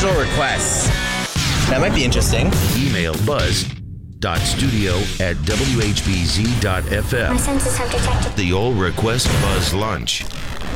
Digital requests. That might be interesting. Email buzz.studio@whbz.fm. My senses have detected. The All Request Buzz Lunch.